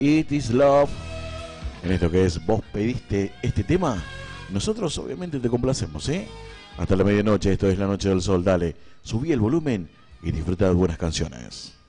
It is Love. En esto que es, vos pediste este tema, nosotros obviamente te complacemos, ¿eh? Hasta la medianoche, esto es La Noche del Sol, dale, subí el volumen y disfruta de buenas canciones.